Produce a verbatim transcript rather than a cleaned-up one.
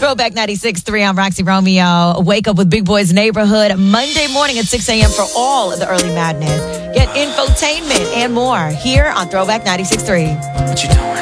Throwback ninety-six point three. I'm Roxy Romeo. Wake up with Big Boys Neighborhood Monday morning at six a.m. for all of the early madness. Get infotainment and more here on Throwback ninety-six point three. What you doing?